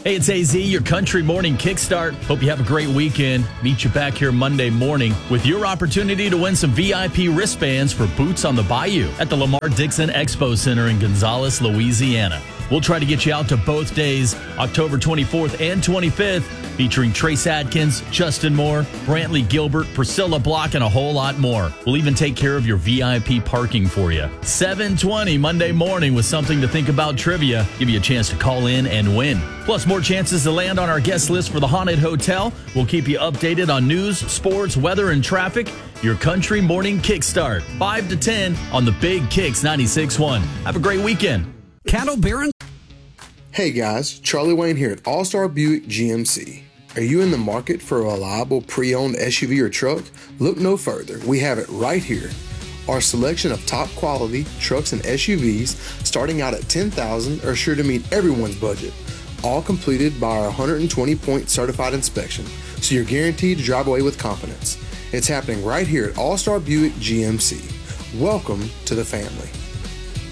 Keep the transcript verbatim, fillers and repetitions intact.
Hey, it's A Z, your Country Morning Kickstart. Hope you have a great weekend. Meet you back here Monday morning with your opportunity to win some V I P wristbands for Boots on the Bayou at the Lamar Dixon Expo Center in Gonzales, Louisiana. We'll try to get you out to both days, October twenty-fourth and twenty-fifth, featuring Trace Adkins, Justin Moore, Brantley Gilbert, Priscilla Block, and a whole lot more. We'll even take care of your V I P parking for you. seven twenty Monday morning with something to think about trivia. Give you a chance to call in and win. Plus, more chances to land on our guest list for the Haunted Hotel. We'll keep you updated on news, sports, weather, and traffic. Your Country Morning Kickstart, five to ten on the Big Kicks ninety-six point one. Have a great weekend. Cattle Baron. Hey guys, Charlie Wayne here at All-Star Buick G M C. Are you in the market for a reliable pre-owned S U V or truck? Look no further. We have it right here. Our selection of top quality trucks and S U Vs starting out at ten thousand dollars are sure to meet everyone's budget. All completed by our one hundred twenty point certified inspection, so you're guaranteed to drive away with confidence. It's happening right here at All-Star Buick G M C. Welcome to the family.